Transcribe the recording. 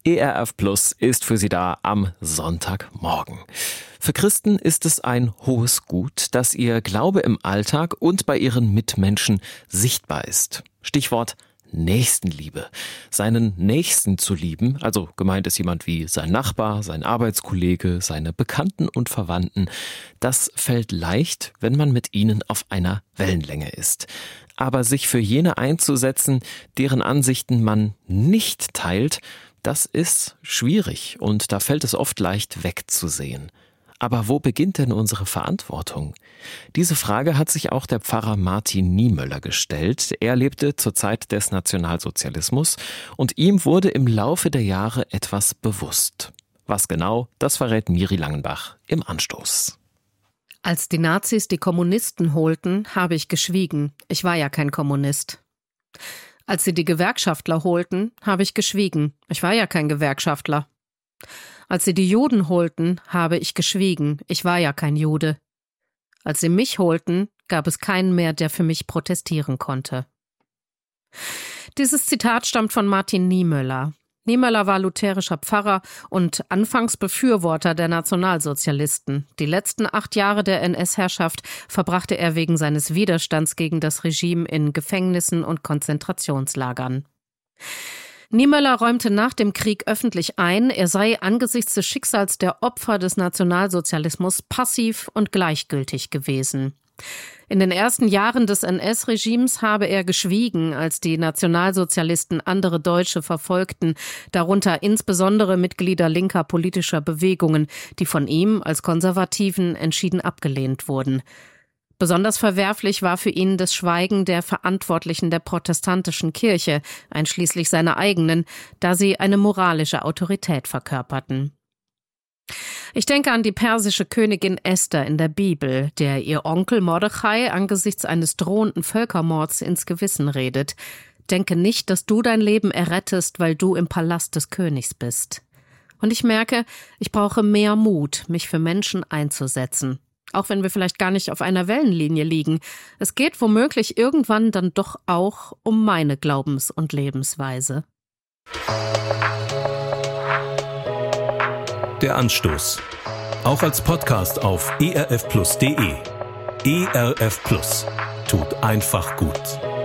ERF Plus ist für Sie da am Sonntagmorgen. Für Christen ist es ein hohes Gut, dass ihr Glaube im Alltag und bei ihren Mitmenschen sichtbar ist. Stichwort Nächstenliebe. Seinen Nächsten zu lieben, also gemeint ist jemand wie sein Nachbar, sein Arbeitskollege, seine Bekannten und Verwandten, das fällt leicht, wenn man mit ihnen auf einer Wellenlänge ist. Aber sich für jene einzusetzen, deren Ansichten man nicht teilt, das ist schwierig und da fällt es oft leicht wegzusehen. Aber wo beginnt denn unsere Verantwortung? Diese Frage hat sich auch der Pfarrer Martin Niemöller gestellt. Er lebte zur Zeit des Nationalsozialismus und ihm wurde im Laufe der Jahre etwas bewusst. Was genau, das verrät Miri Langenbach im Anstoß. Als die Nazis die Kommunisten holten, habe ich geschwiegen. Ich war ja kein Kommunist. Als sie die Gewerkschaftler holten, habe ich geschwiegen. Ich war ja kein Gewerkschaftler. Als sie die Juden holten, habe ich geschwiegen. Ich war ja kein Jude. Als sie mich holten, gab es keinen mehr, der für mich protestieren konnte. Dieses Zitat stammt von Martin Niemöller. Niemöller war lutherischer Pfarrer und anfangs Befürworter der Nationalsozialisten. Die letzten 8 Jahre der NS-Herrschaft verbrachte er wegen seines Widerstands gegen das Regime in Gefängnissen und Konzentrationslagern. Niemöller räumte nach dem Krieg öffentlich ein, er sei angesichts des Schicksals der Opfer des Nationalsozialismus passiv und gleichgültig gewesen. In den ersten Jahren des NS-Regimes habe er geschwiegen, als die Nationalsozialisten andere Deutsche verfolgten, darunter insbesondere Mitglieder linker politischer Bewegungen, die von ihm als Konservativen entschieden abgelehnt wurden. Besonders verwerflich war für ihn das Schweigen der Verantwortlichen der protestantischen Kirche, einschließlich seiner eigenen, da sie eine moralische Autorität verkörperten. Ich denke an die persische Königin Esther in der Bibel, der ihr Onkel Mordechai angesichts eines drohenden Völkermords ins Gewissen redet. Denke nicht, dass du dein Leben errettest, weil du im Palast des Königs bist. Und ich merke, ich brauche mehr Mut, mich für Menschen einzusetzen. Auch wenn wir vielleicht gar nicht auf einer Wellenlinie liegen. Es geht womöglich irgendwann dann doch auch um meine Glaubens- und Lebensweise. Der Anstoß. Auch als Podcast auf erfplus.de. ERF Plus. Tut einfach gut.